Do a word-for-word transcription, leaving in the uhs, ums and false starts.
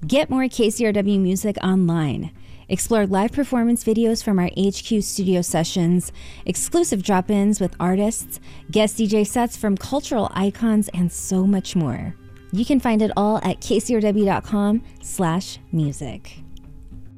Get more K C R W music online. Explore live performance videos from our H Q studio sessions, exclusive drop-ins with artists, guest D J sets from cultural icons, and so much more. You can find it all at k c r w dot com slash music.